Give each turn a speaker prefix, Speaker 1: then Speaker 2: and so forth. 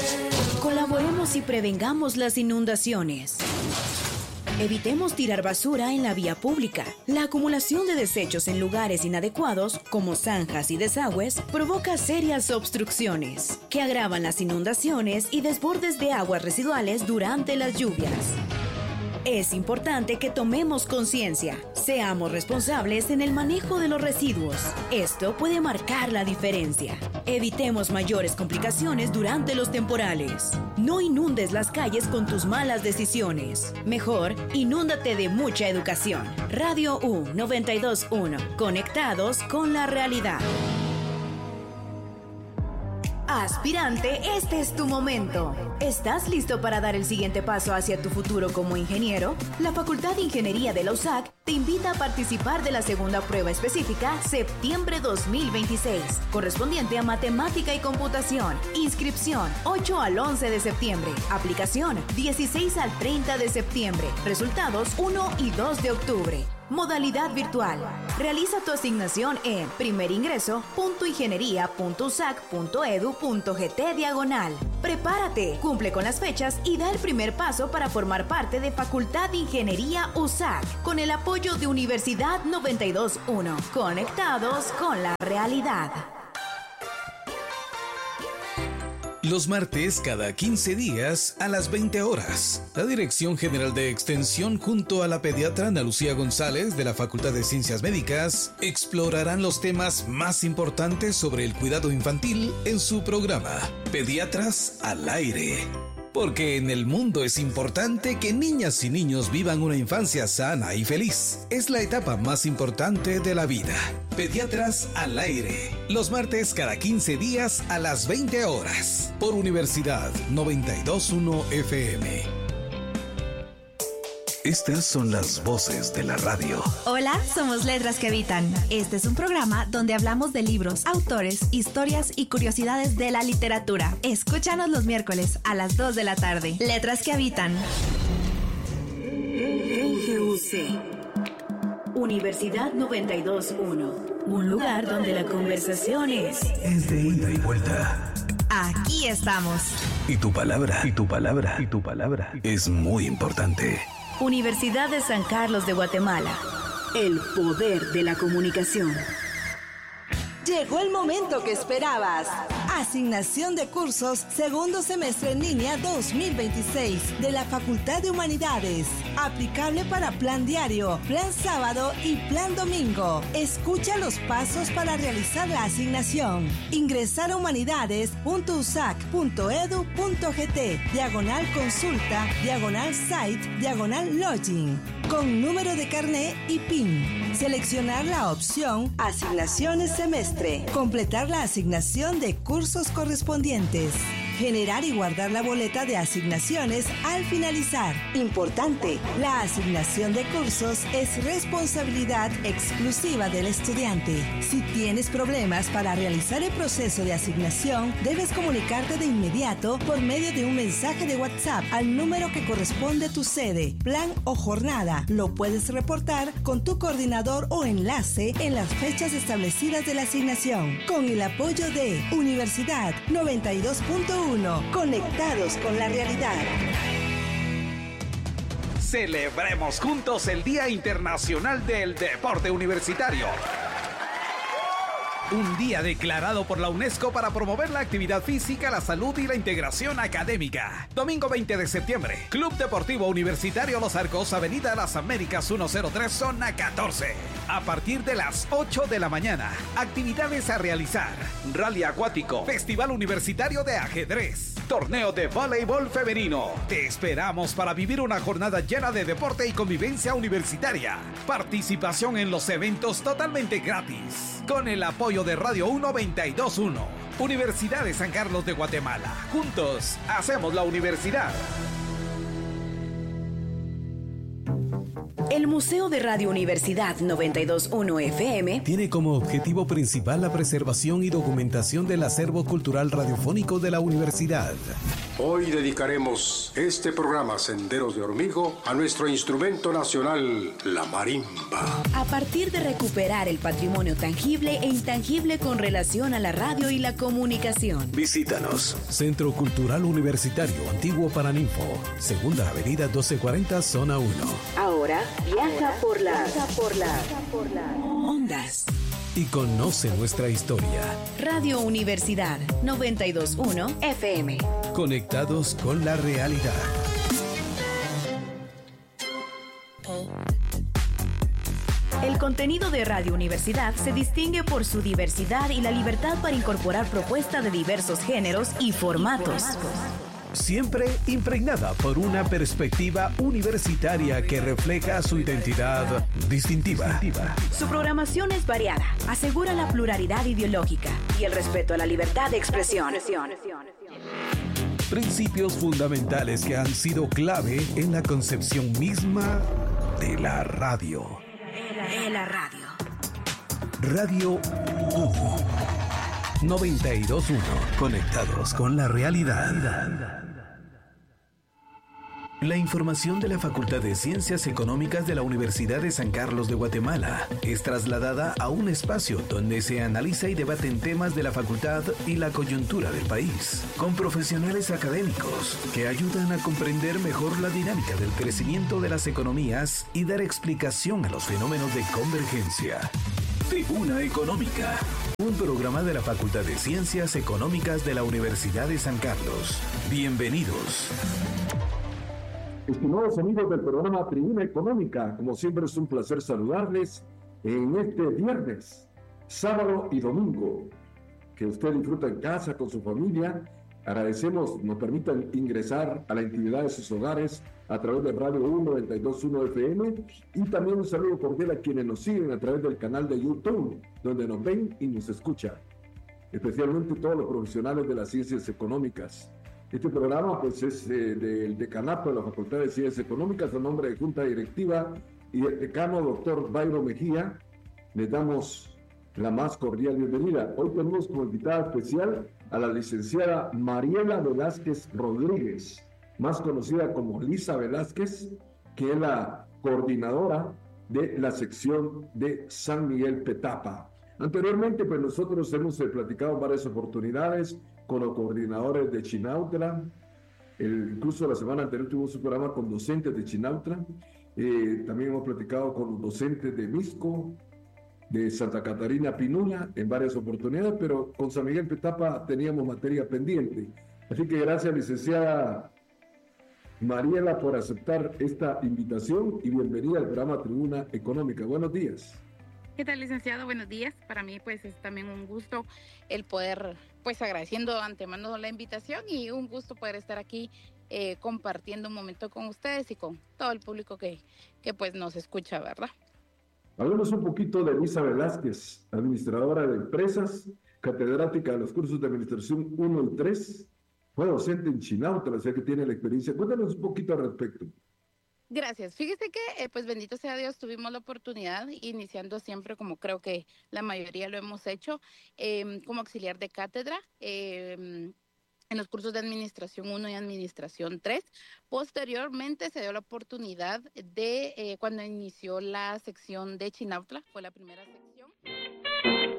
Speaker 1: Colaboremos y prevengamos las inundaciones. Evitemos tirar basura en la vía pública. La acumulación de desechos en lugares inadecuados, como zanjas y desagües, provoca serias obstrucciones, que agravan las inundaciones y desbordes de aguas residuales durante las lluvias. Es importante que tomemos conciencia. Seamos responsables en el manejo de los residuos. Esto puede marcar la diferencia. Evitemos mayores complicaciones durante los temporales. No inundes las calles con tus malas decisiones. Mejor, inúndate de mucha educación. Radio U 92.1. Conectados con la realidad. Aspirante, este es tu momento. ¿Estás listo para dar el siguiente paso hacia tu futuro como ingeniero? La Facultad de Ingeniería de la USAC te invita a participar de la segunda prueba específica septiembre 2026, correspondiente a Matemática y Computación. Inscripción 8 al 11 de septiembre. Aplicación 16 al 30 de septiembre. Resultados 1 y 2 de octubre. Modalidad virtual. Realiza tu asignación en primeringreso.ingeniería.usac.edu.gt/. Prepárate, cumple con las fechas y da el primer paso para formar parte de Facultad de Ingeniería USAC con el apoyo de Universidad 92.1. Conectados con la realidad.
Speaker 2: Los martes cada 15 días a las 20 horas. La Dirección General de Extensión junto a la pediatra Ana Lucía González de la Facultad de Ciencias Médicas explorarán los temas más importantes sobre el cuidado infantil en su programa Pediatras al Aire. Porque en el mundo es importante que niñas y niños vivan una infancia sana y feliz. Es la etapa más importante de la vida. Pediatras al Aire. Los martes cada 15 días a las 20 horas. Por Universidad 92.1 FM. Estas son las voces de la radio.
Speaker 3: Hola, somos Letras que Habitan. Este es un programa donde hablamos de libros, autores, historias y curiosidades de la literatura. Escúchanos los miércoles a las 2 de la tarde. Letras que Habitan.
Speaker 1: UGUC. Universidad 92.1. Un lugar donde la conversación es
Speaker 2: de ida y vuelta.
Speaker 3: Aquí estamos.
Speaker 2: Y tu palabra es muy importante.
Speaker 1: Universidad de San Carlos de Guatemala. El poder de la comunicación.
Speaker 4: Llegó el momento que esperabas. Asignación de cursos segundo semestre en línea 2026 de la Facultad de Humanidades. Aplicable para plan diario, plan sábado y plan domingo. Escucha los pasos para realizar la asignación. Ingresar a humanidades.usac.edu.gt, /consulta, /site, /login, con número de carné y PIN. Seleccionar la opción Asignaciones Semestre. Completar la asignación de cursos correspondientes. Generar y guardar la boleta de asignaciones al finalizar. Importante, la asignación de cursos es responsabilidad exclusiva del estudiante. Si tienes problemas para realizar el proceso de asignación, debes comunicarte de inmediato por medio de un mensaje de WhatsApp al número que corresponde a tu sede, plan o jornada. Lo puedes reportar con tu coordinador o enlace en las fechas establecidas de la asignación. Con el apoyo de Universidad 92.1. Conectados con la realidad.
Speaker 5: Celebremos juntos el Día Internacional del Deporte Universitario. Un día declarado por la UNESCO para promover la actividad física, la salud y la integración académica. Domingo 20 de septiembre, Club Deportivo Universitario Los Arcos, Avenida Las Américas 103, zona 14. A partir de las 8 de la mañana, actividades a realizar: rally acuático, festival universitario de ajedrez, torneo de voleibol femenino. Te esperamos para vivir una jornada llena de deporte y convivencia universitaria. Participación en los eventos totalmente gratis. Con el apoyo de Radio 92.1. Universidad de San Carlos de Guatemala. Juntos hacemos la universidad.
Speaker 1: El Museo de Radio Universidad 92.1 FM
Speaker 2: tiene como objetivo principal la preservación y documentación del acervo cultural radiofónico de la universidad.
Speaker 6: Hoy dedicaremos este programa Senderos de Hormigo a nuestro instrumento nacional, la marimba.
Speaker 1: A partir de recuperar el patrimonio tangible e intangible con relación a la radio y la comunicación.
Speaker 7: Visítanos. Centro Cultural Universitario Antiguo Paraninfo, Segunda Avenida 1240, Zona 1.
Speaker 1: Ahora viaja por las ondas
Speaker 7: Y conoce nuestra historia.
Speaker 1: Radio Universidad 92.1 FM.
Speaker 7: Conectados con la realidad.
Speaker 1: El contenido de Radio Universidad se distingue por su diversidad y la libertad para incorporar propuestas de diversos géneros y formatos.
Speaker 7: Siempre impregnada por una perspectiva universitaria que refleja su identidad distintiva.
Speaker 1: Su programación es variada, asegura la pluralidad ideológica y el respeto a la libertad de expresión.
Speaker 7: Principios fundamentales que han sido clave en la concepción misma de la radio. Radio 92.1. Conectados con la realidad. La información de la Facultad de Ciencias Económicas de la Universidad de San Carlos de Guatemala es trasladada a un espacio donde se analiza y debaten temas de la facultad y la coyuntura del país, con profesionales académicos que ayudan a comprender mejor la dinámica del crecimiento de las economías y dar explicación a los fenómenos de convergencia. Tribuna Económica, un programa de la Facultad de Ciencias Económicas de la Universidad de San Carlos. Bienvenidos.
Speaker 8: Estimados amigos del programa Tribuna Económica, como siempre es un placer saludarles en este viernes, sábado y domingo, que usted disfruta en casa con su familia. Agradecemos nos permitan ingresar a la intimidad de sus hogares a través de Radio 92.1 FM y también un saludo cordial a quienes nos siguen a través del canal de YouTube, donde nos ven y nos escuchan, especialmente todos los profesionales de las ciencias económicas. Este programa pues es del decanato de la Facultad de Ciencias Económicas, a nombre de Junta Directiva y el decano doctor Bayro Mejía. Les damos la más cordial bienvenida. Hoy tenemos como invitada especial a la licenciada Mariela Velázquez Rodríguez, más conocida como Lisa Velázquez, que es la coordinadora de la sección de San Miguel Petapa. Anteriormente, pues nosotros hemos platicado en varias oportunidades con los coordinadores de Chinautla. Incluso la semana anterior tuvimos un programa con docentes de Chinautla. También hemos platicado con los docentes de Misco, de Santa Catarina Pinula, en varias oportunidades, pero con San Miguel Petapa teníamos materia pendiente. Así que gracias, licenciada Mariela, por aceptar esta invitación y bienvenida al programa Tribuna Económica. Buenos días.
Speaker 9: ¿Qué tal, licenciado? Buenos días. Para mí, pues, es también un gusto el poder, pues, agradeciendo de antemano la invitación y un gusto poder estar aquí compartiendo un momento con ustedes y con todo el público que pues, nos escucha, ¿verdad?
Speaker 8: Hablemos un poquito de Lisa Velázquez, administradora de empresas, catedrática de los cursos de administración 1 y 3, fue docente en Chinautla, o sea que tiene la experiencia. Cuéntanos un poquito al respecto.
Speaker 9: Gracias. Fíjese que, pues bendito sea Dios, tuvimos la oportunidad, iniciando siempre, como creo que la mayoría lo hemos hecho, como auxiliar de cátedra, en los cursos de Administración 1 y Administración 3. Posteriormente se dio la oportunidad de, cuando inició la sección de Chinautla, fue la primera sección.